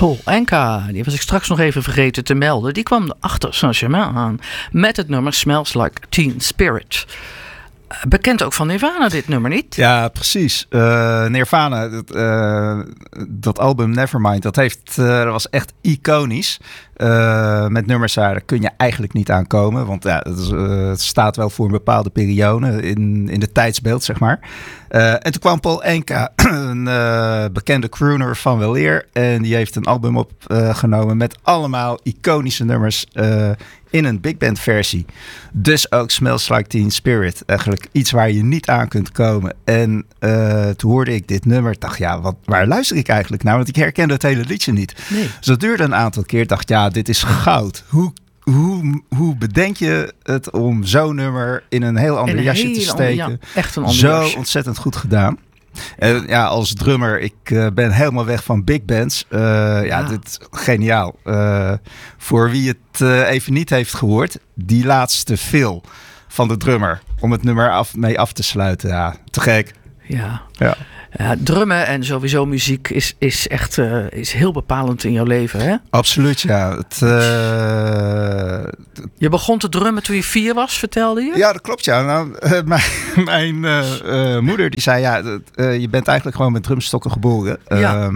Paul Anka, die was ik straks nog even vergeten te melden. Die kwam achter Saint-Germain aan met het nummer Smells Like Teen Spirit. Bekend ook van Nirvana, dit nummer niet? Ja, precies. Nirvana, dat album Nevermind, dat was echt iconisch. Met nummers daar kun je eigenlijk niet aankomen. Want het staat wel voor een bepaalde periode in de tijdsbeeld, zeg maar. En toen kwam Paul Anka, een bekende crooner van weleer. En die heeft een album opgenomen met allemaal iconische nummers in een big band versie. Dus ook Smells Like Teen Spirit. Eigenlijk iets waar je niet aan kunt komen. En toen hoorde ik dit nummer. Dacht, waar luister ik eigenlijk naar? Want ik herkende het hele liedje niet. Nee. Dus dat duurde een aantal keer. Dacht, dit is goud. Hoe bedenk je het om zo'n nummer in een heel ander jasje te steken? Echt een ander Zo jasje. Ontzettend goed gedaan. En als drummer, ik ben helemaal weg van big bands. Dit is geniaal. Voor wie het even niet heeft gehoord, die laatste fill van de drummer. Om het nummer mee af te sluiten. Ja, te gek. Ja. Drummen en sowieso muziek is echt is heel bepalend in jouw leven, hè? Absoluut, ja. Je begon te drummen toen je 4 was, vertelde je? Ja, dat klopt, ja. Nou, mijn moeder die zei, je bent eigenlijk gewoon met drumstokken geboren. Ja.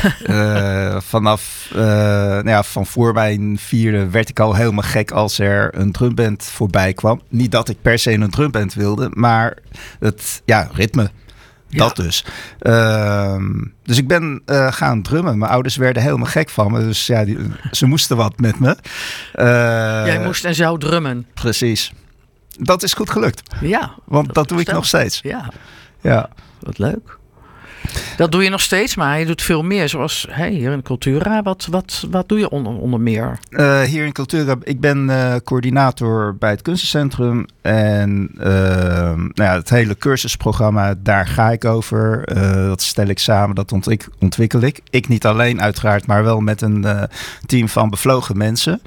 Van voor mijn 4e werd ik al helemaal gek als er een drumband voorbij kwam. Niet dat ik per se een drumband wilde, maar het ritme. Dat dus. Dus ik ben gaan drummen. Mijn ouders werden helemaal gek van me. Dus ze moesten wat met me. Jij moest en zou drummen. Precies. Dat is goed gelukt. Ja. Want dat doe ik nog steeds. Ja. Wat leuk. Dat doe je nog steeds, maar je doet veel meer. Zoals hier in Cultura. Wat doe je onder meer? Hier in Cultura, ik ben coördinator bij het kunstencentrum. En het hele cursusprogramma, daar ga ik over. Dat stel ik samen, dat ontwikkel ik. Ik niet alleen uiteraard, maar wel met een team van bevlogen mensen.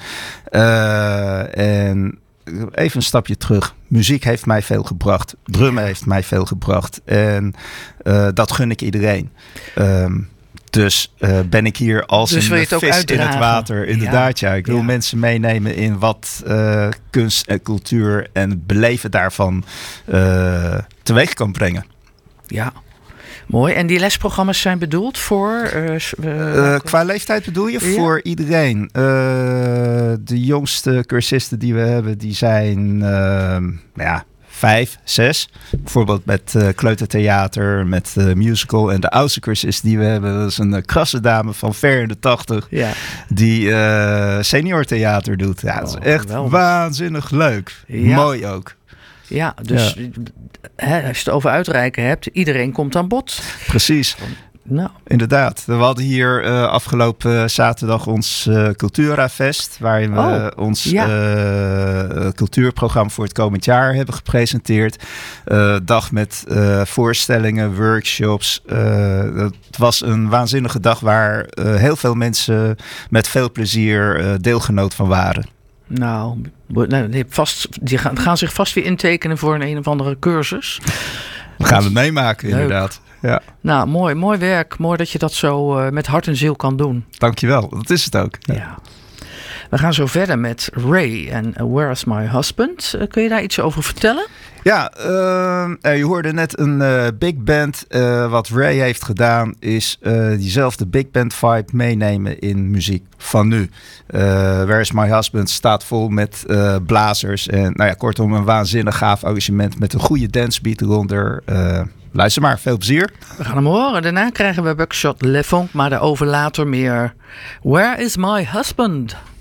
En even een stapje terug. Muziek heeft mij veel gebracht. Drummen heeft mij veel gebracht. En dat gun ik iedereen. Dus ben ik hier als een vis in het water. Inderdaad, Ik wil mensen meenemen in wat kunst en cultuur en het beleven daarvan teweeg kan brengen. Ja. Mooi. En die lesprogramma's zijn bedoeld voor? Qua leeftijd bedoel je? Ja. Voor iedereen. De jongste cursisten die we hebben, die zijn 5, 6. Bijvoorbeeld met kleutertheater, met musical. En de oudste cursist die we hebben, dat is een krasse dame van ver in de 80. Ja. Die seniortheater doet. Ja, dat is echt waanzinnig leuk. Ja. Mooi ook. Ja, dus als je het over uitreiken hebt, iedereen komt aan bod. Precies. Nou. Inderdaad. We hadden hier afgelopen zaterdag ons Cultura-fest, waarin we ons cultuurprogramma voor het komend jaar hebben gepresenteerd. Dag met voorstellingen, workshops. Het was een waanzinnige dag waar heel veel mensen met veel plezier deelgenoot van waren. Nou, die gaan zich vast weer intekenen voor een of andere cursus. We gaan het meemaken, inderdaad. Ja. Nou, mooi werk. Mooi dat je dat zo met hart en ziel kan doen. Dankjewel, dat is het ook. Ja. We gaan zo verder met Ray en Where is My Husband? Kun je daar iets over vertellen? Ja, je hoorde net een big band. Wat Ray heeft gedaan is diezelfde big band vibe meenemen in muziek van nu. Where is My Husband staat vol met blazers. En kortom een waanzinnig gaaf arrangement met een goede dancebeat eronder. Luister maar, veel plezier. We gaan hem horen. Daarna krijgen we Buckshot Le Funk, maar daarover later meer. Where is My Husband?